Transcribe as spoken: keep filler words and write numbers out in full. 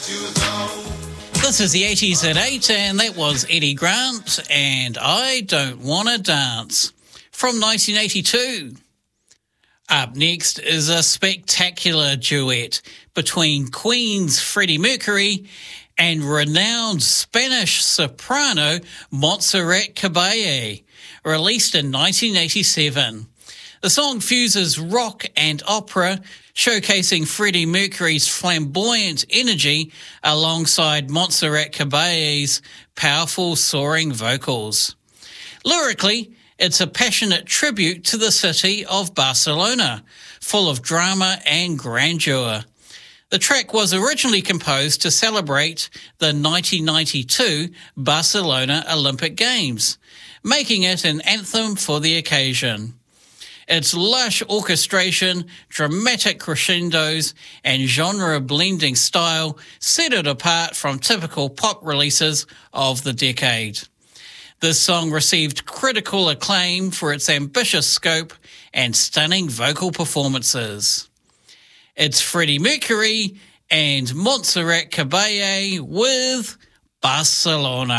This is the eighties at eight, and that was Eddie Grant and I Don't Wanna Dance from nineteen eighty-two. Up next is a spectacular duet between Queen's Freddie Mercury and renowned Spanish soprano Montserrat Caballé, released in nineteen eighty-seven. The song fuses rock and opera, showcasing Freddie Mercury's flamboyant energy alongside Montserrat Caballé's powerful soaring vocals. Lyrically, it's a passionate tribute to the city of Barcelona, full of drama and grandeur. The track was originally composed to celebrate the nineteen ninety-two Barcelona Olympic Games, making it an anthem for the occasion. Its lush orchestration, dramatic crescendos, and genre-blending style set it apart from typical pop releases of the decade. This song received critical acclaim for its ambitious scope and stunning vocal performances. It's Freddie Mercury and Montserrat Caballé with Barcelona.